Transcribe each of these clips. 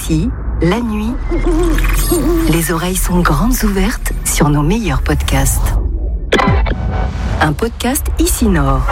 Ici, la nuit, les oreilles sont grandes ouvertes sur nos meilleurs podcasts. Un podcast Ici Nord.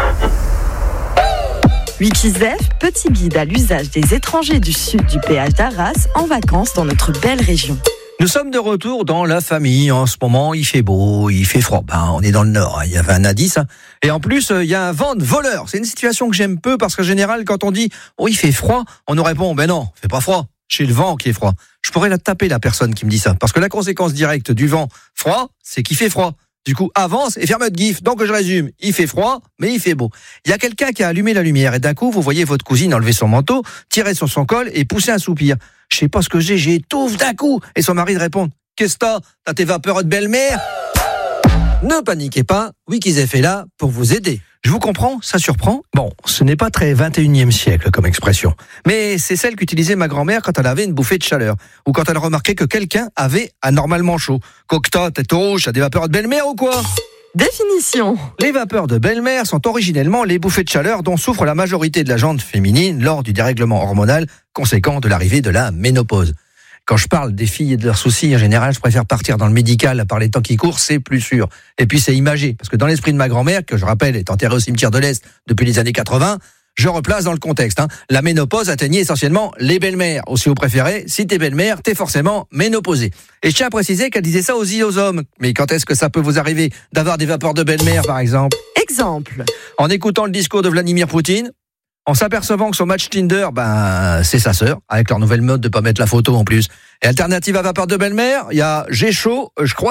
Wikizef, petit guide à l'usage des étrangers du sud du péage d'Arras en vacances dans notre belle région. Nous sommes de retour dans la famille. En ce moment, il fait beau, il fait froid. On est dans le nord, il y avait un indice. Et en plus, il y a un vent de voleur. C'est une situation que j'aime peu parce qu'en général, quand on dit « Oh, il fait froid », on nous répond « Ben non, il fait pas froid. C'est le vent qui est froid. » Je pourrais la taper, la personne qui me dit ça. Parce que la conséquence directe du vent froid, c'est qu'il fait froid. Du coup, avance et ferme votre gif. Donc, je résume. Il fait froid, mais il fait beau. Il y a quelqu'un qui a allumé la lumière et d'un coup, vous voyez votre cousine enlever son manteau, tirer sur son col et pousser un soupir. Je sais pas ce que j'étouffe d'un coup. Et son mari répond « Qu'est-ce que t'as tes vapeurs de belle-mère ?» Ne paniquez pas, Wikizef est là pour vous aider. Je vous comprends, ça surprend. Bon, ce n'est pas très 21e siècle comme expression. Mais c'est celle qu'utilisait ma grand-mère quand elle avait une bouffée de chaleur. Ou quand elle remarquait que quelqu'un avait anormalement chaud. Cocteau, tête rouge, t'as des vapeurs de belle-mère ou quoi ? Définition. Les vapeurs de belle-mère sont originellement les bouffées de chaleur dont souffre la majorité de la gente féminine lors du dérèglement hormonal conséquent de l'arrivée de la ménopause. Quand je parle des filles et de leurs soucis, en général, je préfère partir dans le médical par les temps qui courent, c'est plus sûr. Et puis c'est imagé, parce que dans l'esprit de ma grand-mère, que je rappelle est enterrée au cimetière de l'Est depuis les années 80, je replace dans le contexte. La ménopause atteignait essentiellement les belles-mères. Ou si vous préférez, si t'es belle-mère, t'es forcément ménopausée. Et je tiens à préciser qu'elle disait ça aussi aux hommes. Mais quand est-ce que ça peut vous arriver d'avoir des vapeurs de belle-mère, par exemple ? Exemple. En écoutant le discours de Vladimir Poutine, en s'apercevant que son match Tinder, c'est sa sœur, avec leur nouvelle mode de pas mettre la photo en plus. Et alternative à vapeur de belle-mère, il y a j'ai chaud, je crois